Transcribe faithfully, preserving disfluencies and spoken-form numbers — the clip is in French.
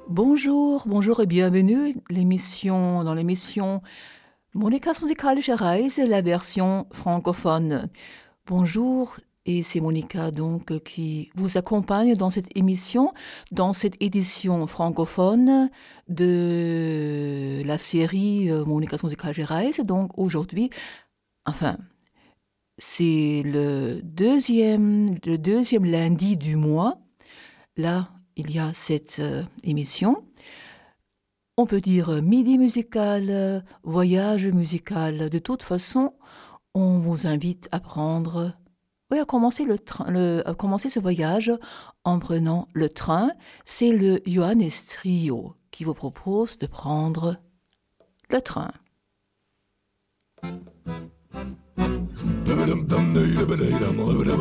Bonjour, bonjour et bienvenue l'émission, dans l'émission Monikas musikalische Reise, la version francophone. Bonjour, et c'est Monica donc qui vous accompagne dans cette émission, dans cette édition francophone de la série euh, Monikas musikalische Reise. Donc aujourd'hui, enfin, c'est le deuxième, le deuxième lundi du mois. Là, il y a cette euh, émission. On peut dire midi musical, euh, voyage musical. De toute façon, on vous invite à prendre, oui, à commencer, le train, le, à commencer ce voyage en prenant le train. C'est le Johannes Trio qui vous propose de prendre le train.